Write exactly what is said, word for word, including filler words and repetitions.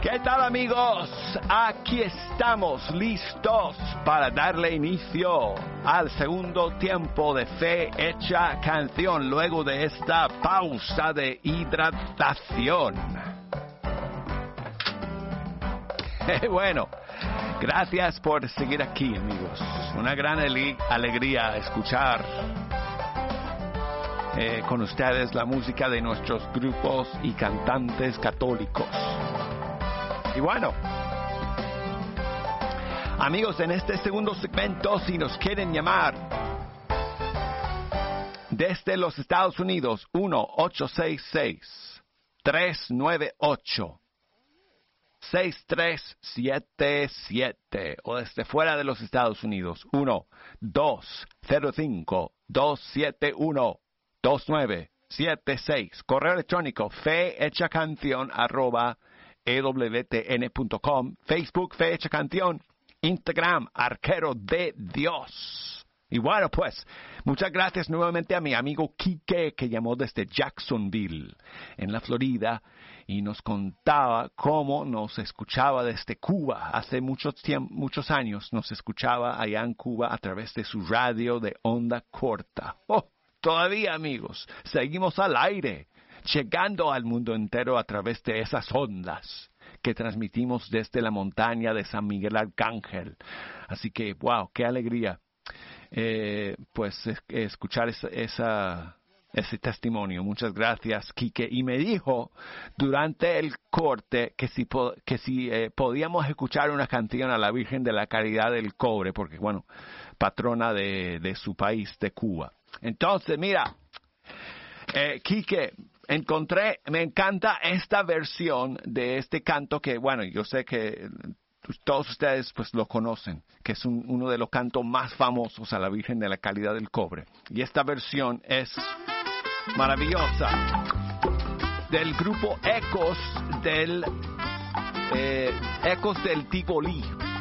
¿Qué tal, amigos? Aquí estamos listos para darle inicio al segundo tiempo de Fe Hecha Canción luego de esta pausa de hidratación. Bueno, gracias por seguir aquí, amigos. Una gran alegría escuchar eh, con ustedes la música de nuestros grupos y cantantes católicos. Y bueno, amigos, en este segundo segmento, si nos quieren llamar desde los Estados Unidos, uno ocho seis seis, tres nueve ocho, seis tres siete siete, o desde fuera de los Estados Unidos, uno dos cero cinco, dos siete uno, dos nueve siete seis, correo electrónico fehechacanción arroba e w t n punto com, Facebook Fe Hecha Canción, Instagram Arquero de Dios. Y bueno, pues, muchas gracias nuevamente a mi amigo Quique, que llamó desde Jacksonville, en la Florida, y nos contaba cómo nos escuchaba desde Cuba. Hace muchos, muchos años nos escuchaba allá en Cuba a través de su radio de onda corta. Oh, todavía, amigos, seguimos al aire, llegando al mundo entero a través de esas ondas que transmitimos desde la montaña de San Miguel Arcángel. Así que, wow, qué alegría, eh, pues, es, escuchar esa, esa, ese testimonio. Muchas gracias, Quique. Y me dijo durante el corte que si, que si eh, podíamos escuchar una canción a la Virgen de la Caridad del Cobre, porque, bueno, patrona de, de su país, de Cuba. Entonces, mira, eh, Quique, encontré, me encanta esta versión de este canto que, bueno, yo sé que todos ustedes pues lo conocen, que es un, uno de los cantos más famosos a la Virgen de la Caridad del Cobre. Y esta versión es maravillosa, del grupo Ecos del, eh, Ecos del Tivoli.